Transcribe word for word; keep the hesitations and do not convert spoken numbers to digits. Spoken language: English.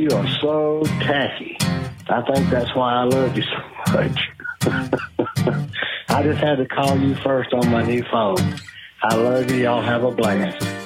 You are so tacky. I think that's why I love you so much. I just had to call you first on my new phone. I love you. Y'all have a blast.